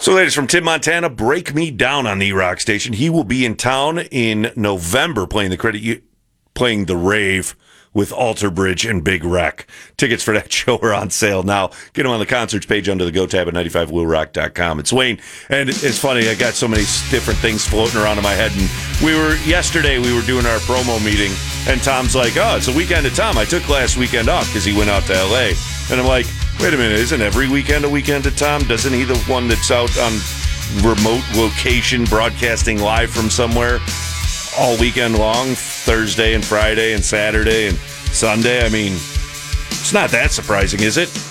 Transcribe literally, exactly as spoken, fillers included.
So, ladies, from Tim Montana, break me down on the Rock Station. He will be in town in November playing the credit, playing the Rave with Alter Bridge and Big Wreck. Tickets for that show are on sale now. Get them on the concerts page under the Go tab at ninety-five will rock dot com. It's Wayne, and it's funny, I got so many different things floating around in my head, and we were, yesterday, we were doing our promo meeting, and Tom's like, oh, it's a weekend of Tom. I took last weekend off because he went out to L A, and I'm like, wait a minute, isn't every weekend a weekend of Tom? Doesn't he the one that's out on remote location broadcasting live from somewhere all weekend long, Thursday and Friday and Saturday and Sunday? I mean, it's not that surprising, is it?